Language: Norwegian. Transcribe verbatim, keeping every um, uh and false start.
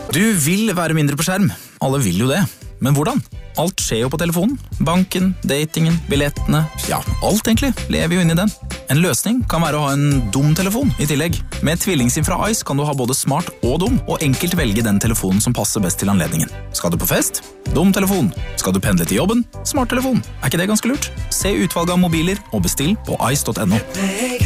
Du vil være mindre på skjerm. Alle vil jo det. Men hvordan? Alt skjer jo på telefonen. Banken, datingen, billettene, ja, alt egentlig lever jo inn i den. En løsning kan være å ha en dum telefon i tillegg. Med TvillingSIM fra Ice kan du ha både smart og dum, og enkelt velge den telefonen som passer best til anledningen. Skal du på fest? Dum telefon. Skal du pendle til jobben? Smart telefon. Er ikke det ganske lurt? Se utvalget av mobiler og bestill på ice punktum no.